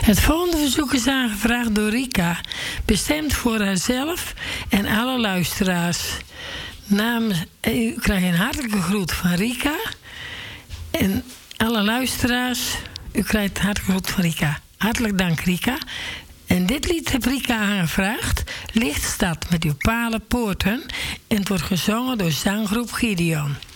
Het volgende verzoek is aangevraagd door Rika. Bestemd voor haarzelf en alle luisteraars. U krijgt een hartelijke groet van Rika. En alle luisteraars, u krijgt een hartelijke groet van Rika. Hartelijk dank, Rika. En dit lied heeft Rika aangevraagd. Lichtstad met uw palen poorten. En het wordt gezongen door zanggroep Gideon.